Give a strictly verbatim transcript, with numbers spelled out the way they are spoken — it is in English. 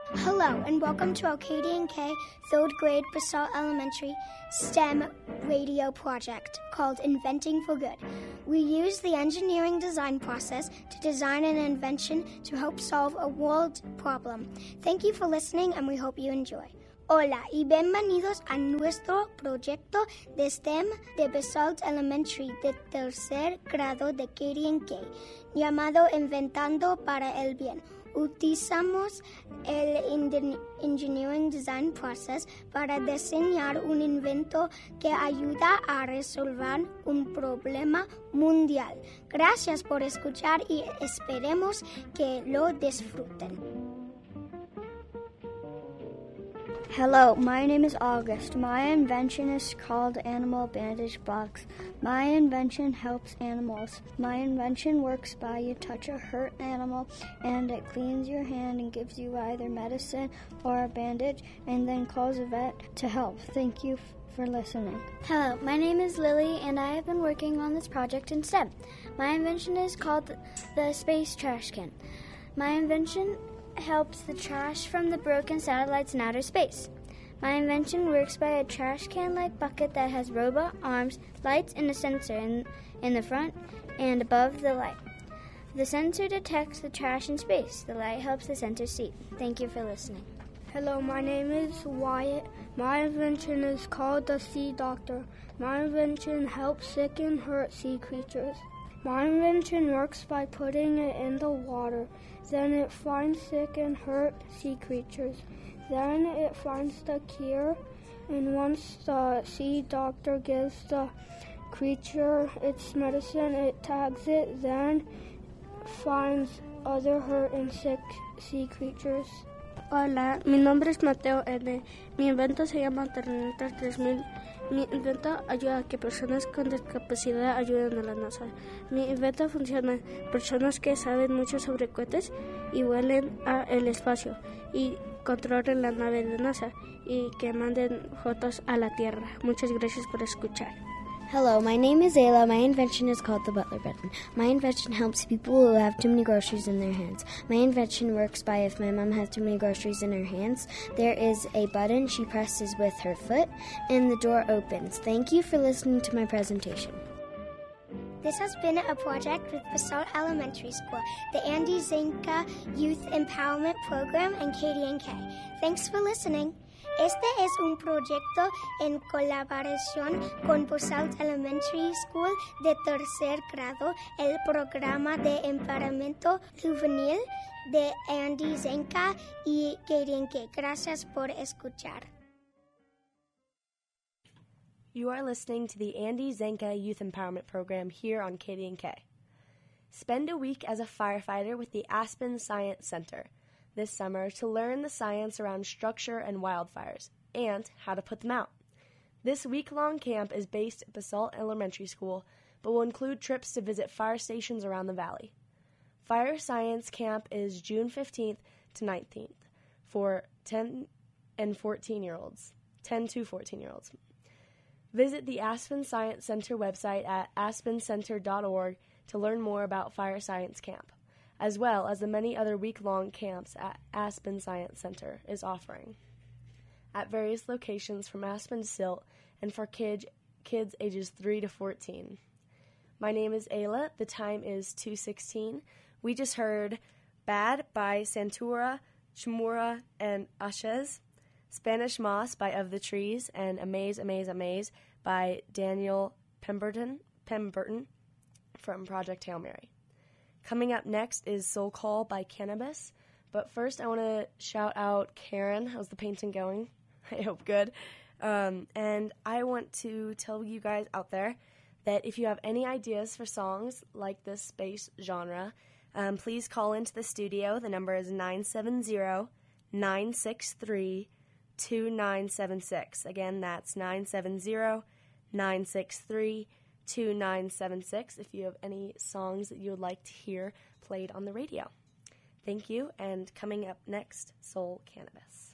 Hello, and welcome to our K D N K third grade Basalt Elementary STEM radio project called Inventing for Good. We use the engineering design process to design an invention to help solve a world problem. Thank you for listening, and we hope you enjoy. Hola y bienvenidos a nuestro proyecto de STEM de Basalt Elementary de tercer grado de K D N K, llamado Inventando para el Bien. Utilizamos el Engineering Design Process para diseñar un invento que ayuda a resolver un problema mundial. Gracias por escuchar y esperemos que lo disfruten. Hello, my name is August. My invention is called Animal Bandage Box. My invention helps animals. My invention works by you touch a hurt animal and it cleans your hand and gives you either medicine or a bandage and then calls a vet to help. Thank you f- for listening. Hello, my name is Lily and I have been working on this project in STEM. My invention is called the Space Trash Can. My invention helps the trash from the broken satellites in outer space. My invention works by a trash can-like bucket that has robot arms, lights, and a sensor in, in the front and above the light. The sensor detects the trash in space. The light helps the sensor see. Thank you for listening. Hello, my name is Wyatt. My invention is called the Sea Doctor. My invention helps sick and hurt sea creatures. My invention works by putting it in the water. Then it finds sick and hurt sea creatures. Then it finds the cure, and once the sea doctor gives the creature its medicine, it tags it, then finds other hurt and sick sea creatures. Hola, mi nombre es Mateo N. Mi invento se llama Terminator tres mil. Mi invento ayuda a que personas con discapacidad ayuden a la NASA. Mi invento funciona. Personas que saben mucho sobre cohetes y vuelen al espacio y controlen la nave de NASA y que manden fotos a la Tierra. Muchas gracias por escuchar. Hello, my name is Ayla. My invention is called the Butler Button. My invention helps people who have too many groceries in their hands. My invention works by if my mom has too many groceries in her hands, there is a button she presses with her foot, and the door opens. Thank you for listening to my presentation. This has been a project with Basalt Elementary School, the Andy Zinka Youth Empowerment Program, and K D N K. Thanks for listening. Este es un proyecto en colaboración con Basalt Elementary School de tercer grado, el programa de empoderamiento juvenil de Andy Zinka y K D N K. Gracias por escuchar. You are listening to the Andy Zenka Youth Empowerment Program here on K D N K. Spend a week as a firefighter with the Aspen Science Center this summer to learn the science around structure and wildfires and how to put them out. This week-long camp is based at Basalt Elementary School, but will include trips to visit fire stations around the valley. Fire Science Camp is June fifteenth to nineteenth for ten and fourteen-year-olds, ten to fourteen-year-olds. Visit the Aspen Science Center website at aspen center dot org to learn more about Fire Science Camp, as well as the many other week-long camps at Aspen Science Center is offering at various locations from Aspen to Silt and for kid, kids ages three to fourteen. My name is Ayla. The time is two sixteen. We just heard Bad by Santura, Shimura, and Ashes, Spanish Moss by Of the Trees, and Amaze, Amaze, Amaze by Daniel Pemberton, Pemberton from Project Hail Mary. Coming up next is Soul Call by Cannabis, but first I want to shout out Karen. How's the painting going? I hope good. Um, and I want to tell you guys out there that if you have any ideas for songs like this space genre, um, please call into the studio. The number is nine seven zero, nine six three, two nine seven six. Again, that's nine seven zero, nine six three, two nine seven six if you have any songs that you would like to hear played on the radio. Thank you, and coming up next, Soul Cannabis.